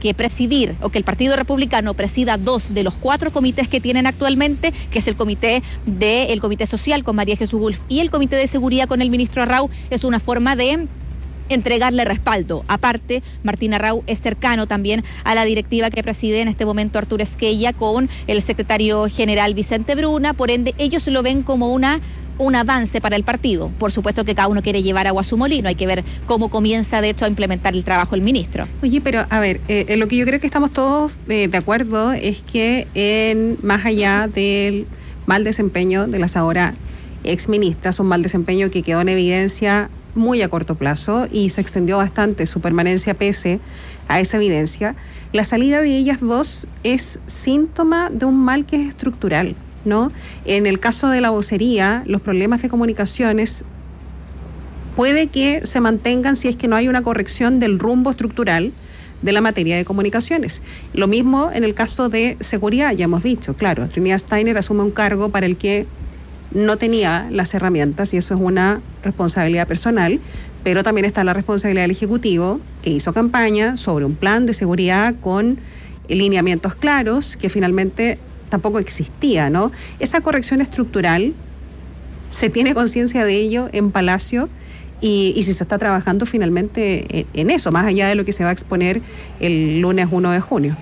que presidir o que el Partido Republicano presida 2 de los 4 comités que tienen actualmente, que es el comité social con María Jesús Wolf y el comité de seguridad con el ministro Arrau, es una forma de entregarle respaldo. Aparte, Martín Arrau es cercano también a la directiva que preside en este momento Arturo Esquella con el secretario general Vicente Bruna, por ende ellos lo ven como un avance para el partido. Por supuesto que cada uno quiere llevar agua a su molino, hay que ver cómo comienza de hecho a implementar el trabajo el ministro. Oye, pero a ver, lo que yo creo que estamos todos de acuerdo es que más allá del mal desempeño de las ahora exministras, un mal desempeño que quedó en evidencia muy a corto plazo y se extendió bastante su permanencia pese a esa evidencia, la salida de ellas dos es síntoma de un mal que es estructural, ¿no? En el caso de la vocería, los problemas de comunicaciones puede que se mantengan si es que no hay una corrección del rumbo estructural de la materia de comunicaciones. Lo mismo en el caso de seguridad, ya hemos dicho, claro, Trinidad Steiner asume un cargo para el que no tenía las herramientas y eso es una responsabilidad personal, pero también está la responsabilidad del Ejecutivo, que hizo campaña sobre un plan de seguridad con lineamientos claros que finalmente tampoco existía, ¿no? Esa corrección estructural, se tiene conciencia de ello en Palacio y si se está trabajando finalmente en eso, más allá de lo que se va a exponer el lunes 1 de junio.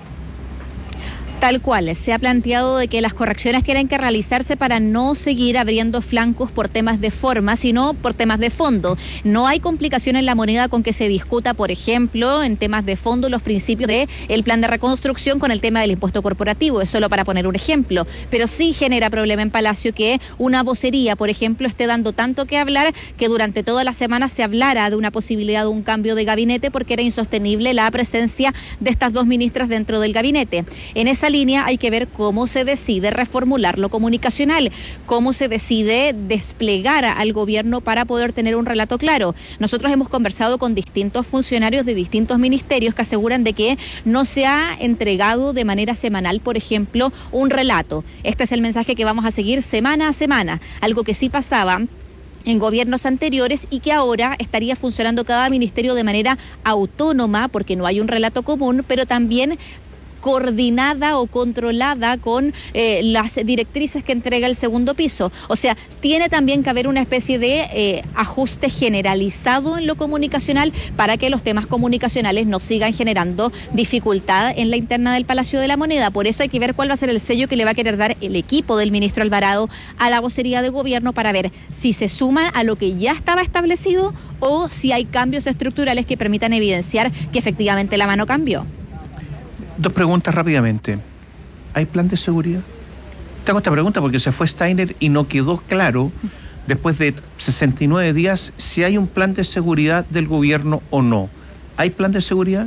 Tal cual, se ha planteado de que las correcciones tienen que realizarse para no seguir abriendo flancos por temas de forma, sino por temas de fondo. No hay complicación en la moneda con que se discuta, por ejemplo, en temas de fondo, los principios del plan de reconstrucción con el tema del impuesto corporativo, es solo para poner un ejemplo. Pero sí genera problema en Palacio que una vocería, por ejemplo, esté dando tanto que hablar que durante toda la semana se hablara de una posibilidad de un cambio de gabinete porque era insostenible la presencia de estas 2 ministras dentro del gabinete. En esa línea hay que ver cómo se decide reformular lo comunicacional, cómo se decide desplegar al gobierno para poder tener un relato claro. Nosotros hemos conversado con distintos funcionarios de distintos ministerios que aseguran de que no se ha entregado de manera semanal, por ejemplo, un relato. Este es el mensaje que vamos a seguir semana a semana, algo que sí pasaba en gobiernos anteriores y que ahora estaría funcionando cada ministerio de manera autónoma porque no hay un relato común, pero también coordinada o controlada con las directrices que entrega el segundo piso. O sea, tiene también que haber una especie de ajuste generalizado en lo comunicacional para que los temas comunicacionales no sigan generando dificultad en la interna del Palacio de la Moneda. Por eso hay que ver cuál va a ser el sello que le va a querer dar el equipo del ministro Alvarado a la vocería de gobierno para ver si se suma a lo que ya estaba establecido o si hay cambios estructurales que permitan evidenciar que efectivamente la mano cambió. 2 preguntas rápidamente. ¿Hay plan de seguridad? Te hago esta pregunta porque se fue Steiner y no quedó claro, después de 69 días, si hay un plan de seguridad del gobierno o no. ¿Hay plan de seguridad?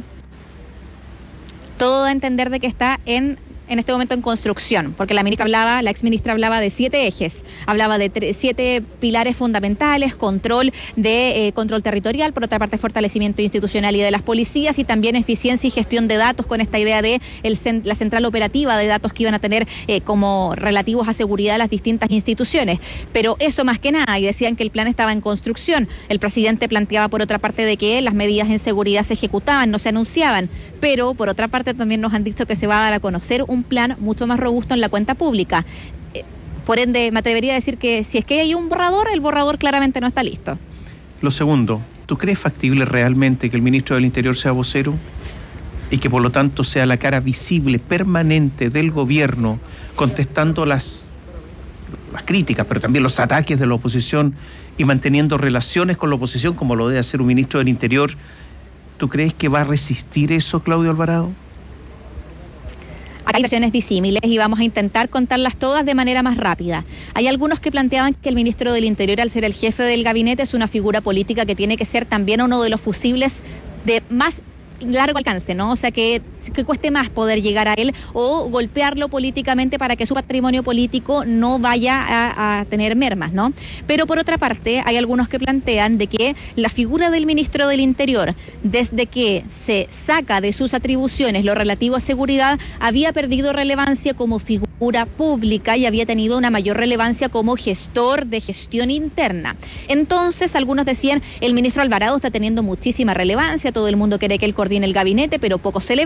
Todo da a entender de que está en este momento en construcción, porque la exministra hablaba de 7 ejes, hablaba de 7 pilares fundamentales, control territorial, por otra parte fortalecimiento institucional y de las policías y también eficiencia y gestión de datos con esta idea de la central operativa de datos que iban a tener como relativos a seguridad las distintas instituciones. Pero eso más que nada, y decían que el plan estaba en construcción. El presidente planteaba por otra parte de que las medidas en seguridad se ejecutaban, no se anunciaban, pero por otra parte también nos han dicho que se va a dar a conocer un plan mucho más robusto en la cuenta pública. Por ende, me atrevería a decir que si es que hay un borrador, el borrador claramente no está listo. Lo segundo, ¿tú crees factible realmente que el ministro del Interior sea vocero y que por lo tanto sea la cara visible, permanente del gobierno, contestando las críticas, pero también los ataques de la oposición y manteniendo relaciones con la oposición como lo debe hacer un ministro del Interior? ¿Tú crees que va a resistir eso, Claudio Alvarado? Hay versiones disímiles y vamos a intentar contarlas todas de manera más rápida. Hay algunos que planteaban que el ministro del Interior, al ser el jefe del gabinete, es una figura política que tiene que ser también uno de los fusibles de más largo alcance, ¿no? O sea, que cueste más poder llegar a él o golpearlo políticamente para que su patrimonio político no vaya a tener mermas, ¿no? Pero por otra parte, hay algunos que plantean de que la figura del ministro del Interior, desde que se saca de sus atribuciones lo relativo a seguridad, había perdido relevancia como figura pública y había tenido una mayor relevancia como gestor de gestión interna. Entonces, algunos decían, el ministro Alvarado está teniendo muchísima relevancia, todo el mundo quiere que él coordine el gabinete, pero poco se le